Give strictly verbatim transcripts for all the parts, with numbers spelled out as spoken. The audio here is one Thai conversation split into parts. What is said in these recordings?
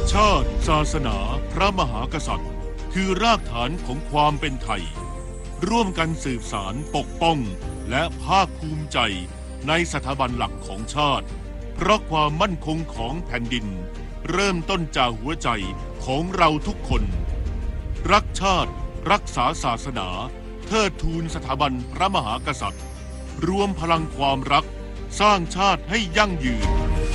ชาติศาสนาพระมหากษัตริย์คือรากฐานของความเป็นไทยร่วมกันสืบสานปกป้องและภาคภูมิใจในสถาบันหลักของชาติเพราะความมั่นคงของแผ่นดินเริ่มต้นจากหัวใจของเราทุกคนรักชาติรักษาศาสนาเทิดทูนสถาบันพระมหากษัตริย์รวมพลังความรักสร้างชาติให้ยั่งยืน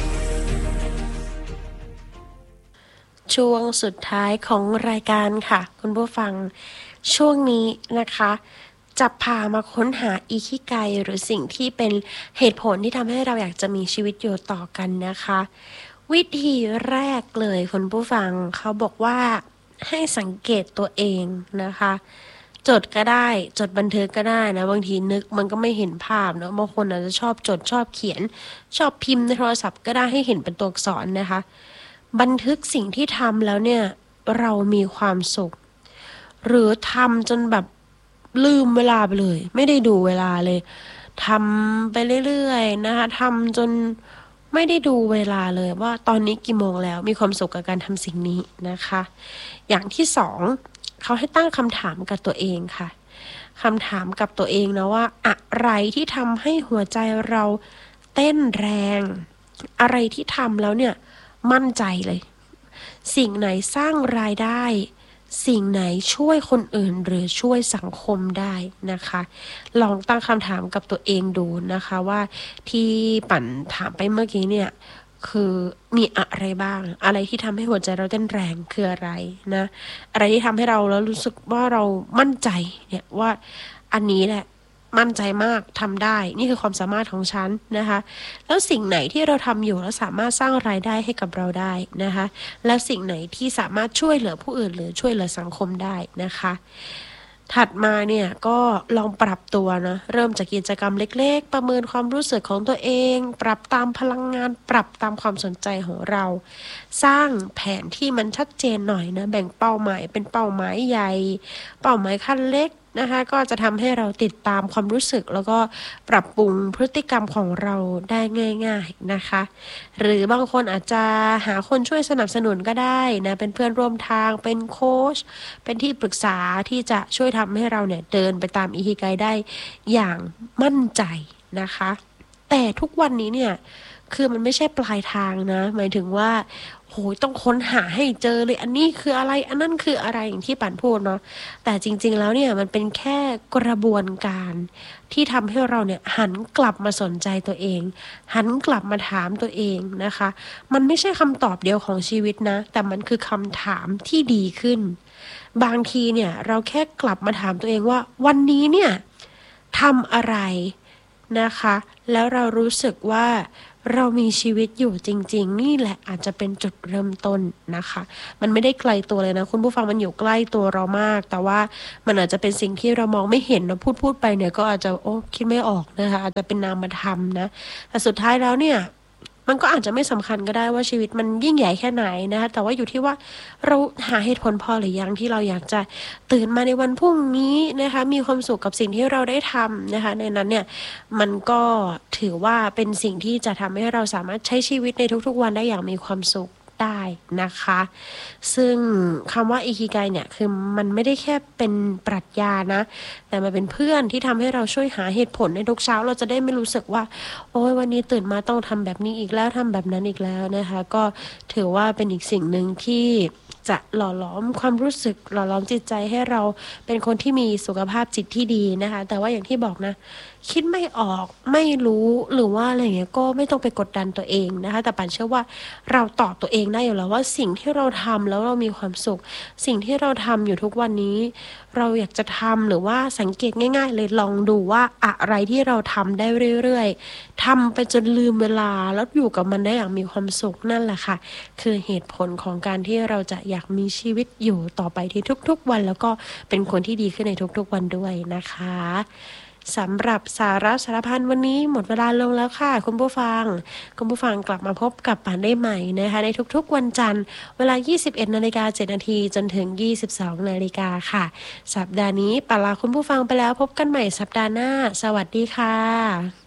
ช่วงสุดท้ายของรายการค่ะคุณผู้ฟังช่วงนี้นะคะจะพามาค้นหาอิคิไกหรือสิ่งที่เป็นเหตุผลที่ทำให้เราอยากจะมีชีวิตอยู่ต่อกันนะคะวิธีแรกเลยคุณผู้ฟังเขาบอกว่าให้สังเกตตัวเองนะคะจดก็ได้จดบันทึกก็ได้นะบางทีนึกมันก็ไม่เห็นภาพเนาะบางคนอาจจะชอบจดชอบเขียนชอบพิมพ์ในโทรศัพท์ก็ได้ให้เห็นเป็นตัวอักษรนะคะบันทึกสิ่งที่ทำแล้วเนี่ยเรามีความสุขหรือทำจนแบบลืมเวลาไปเลยไม่ได้ดูเวลาเลยทำไปเรื่อยๆนะคะทำจนไม่ได้ดูเวลาเลยว่าตอนนี้กี่โมงแล้วมีความสุขกับการทำสิ่งนี้นะคะอย่างที่สองเขาให้ตั้งคำถามกับตัวเองค่ะคำถามกับตัวเองนะว่าอะไรที่ทำให้หัวใจเราเต้นแรงอะไรที่ทำแล้วเนี่ยมั่นใจเลยสิ่งไหนสร้างรายได้สิ่งไหนช่วยคนอื่นหรือช่วยสังคมได้นะคะลองตั้งคำถามกับตัวเองดูนะคะว่าที่ปั่นถามไปเมื่อกี้เนี่ยคือมีอะไรบ้างอะไรที่ทำให้หัวใจเราเต้นแรงคืออะไรนะอะไรที่ทำให้เราแล้วรู้สึกว่าเรามั่นใจเนี่ยว่าอันนี้แหละมั่นใจมากทำได้นี่คือความสามารถของฉันนะคะแล้วสิ่งไหนที่เราทำอยู่แล้วสามารถสร้างรายได้ให้กับเราได้นะคะแล้วสิ่งไหนที่สามารถช่วยเหลือผู้อื่นหรือช่วยเหลือสังคมได้นะคะถัดมาเนี่ยก็ลองปรับตัวนะเริ่มจากกิจกรรมเล็กๆประเมินความรู้สึกของตัวเองปรับตามพลังงานปรับตามความสนใจของเราสร้างแผนที่มันชัดเจนหน่อยนะแบ่งเป้าหมายเป็นเป้าหมายใหญ่เป้าหมายขั้นเล็กนะคะก็จะทำให้เราติดตามความรู้สึกแล้วก็ปรับปรุงพฤติกรรมของเราได้ง่ายๆนะคะหรือบางคนอาจจะหาคนช่วยสนับสนุนก็ได้นะเป็นเพื่อนร่วมทางเป็นโค้ชเป็นที่ปรึกษาที่จะช่วยทำให้เราเนี่ยเดินไปตามอิคิไกได้อย่างมั่นใจนะคะแต่ทุกวันนี้เนี่ยคือมันไม่ใช่ปลายทางนะหมายถึงว่าโหยต้องค้นหาให้เจอเลยอันนี้คืออะไรอันนั้นคืออะไรอย่างที่ปั่นพูดเนาะแต่จริงๆแล้วเนี่ยมันเป็นแค่กระบวนการที่ทำให้เราเนี่ยหันกลับมาสนใจตัวเองหันกลับมาถามตัวเองนะคะมันไม่ใช่คำตอบเดียวของชีวิตนะแต่มันคือคำถามที่ดีขึ้นบางทีเนี่ยเราแค่กลับมาถามตัวเองว่าวันนี้เนี่ยทำอะไรนะคะแล้วเรารู้สึกว่าเรามีชีวิตอยู่จริงๆนี่แหละอาจจะเป็นจุดเริ่มต้นนะคะมันไม่ได้ไกลตัวเลยนะคุณผู้ฟังมันอยู่ใกล้ตัวเรามากแต่ว่ามันอาจจะเป็นสิ่งที่เรามองไม่เห็นนะพูดพูดไปเนี่ยก็อาจจะโอ้คิดไม่ออกนะคะอาจจะเป็นนามธรรมนะแต่สุดท้ายแล้วเนี่ยมันก็อาจจะไม่สำคัญก็ได้ว่าชีวิตมันยิ่งใหญ่แค่ไหนนะคะแต่ว่าอยู่ที่ว่าเราหาเหตุผลพอหรือยังที่เราอยากจะตื่นมาในวันพรุ่งนี้นะคะมีความสุขกับสิ่งที่เราได้ทำนะคะในนั้นเนี่ยมันก็ถือว่าเป็นสิ่งที่จะทำให้เราสามารถใช้ชีวิตในทุกๆวันได้อย่างมีความสุขได้นะคะซึ่งคำว่าอิคิไกเนี่ยคือมันไม่ได้แค่เป็นปรัชญานะแต่มันเป็นเพื่อนที่ทำให้เราช่วยหาเหตุผลในทุกเช้าเราจะได้ไม่รู้สึกว่าโอ้ยวันนี้ตื่นมาต้องทำแบบนี้อีกแล้วทำแบบนั้นอีกแล้วนะคะก็ถือว่าเป็นอีกสิ่งหนึ่งที่จะหล่อหลอมความรู้สึกหล่อหลอมจิตใจให้เราเป็นคนที่มีสุขภาพจิตที่ดีนะคะแต่ว่าอย่างที่บอกนะคิดไม่ออกไม่รู้หรือว่าอะไรเงี้ยก็ไม่ต้องไปกดดันตัวเองนะคะแต่ปันเชื่อว่าเราตอบตัวเองได้อยู่แล้วว่าสิ่งที่เราทำแล้วเรามีความสุขสิ่งที่เราทำอยู่ทุกวันนี้เราอยากจะทำหรือว่าสังเกตง่ายๆเลยลองดูว่าอะไรที่เราทำได้เรื่อยๆทำไปจนลืมเวลาแล้วอยู่กับมันได้อย่างมีความสุขนั่นแหละค่ะคือเหตุผลของการที่เราจะอยากมีชีวิตอยู่ต่อไปที่ทุกๆวันแล้วก็เป็นคนที่ดีขึ้นในทุกๆวันด้วยนะคะสำหรับสาระสารพันวันนี้หมดเวลาลงแล้วค่ะคุณผู้ฟังคุณผู้ฟังกลับมาพบกับป่านได้ใหม่นะคะในทุกๆวันจันทร์เวลา ยี่สิบเอ็ดนาฬิกาเจ็ดนาทีจนถึง ยี่สิบสองนาฬิกาค่ะสัปดาห์นี้ป่านลาคุณผู้ฟังไปแล้วพบกันใหม่สัปดาห์หน้าสวัสดีค่ะ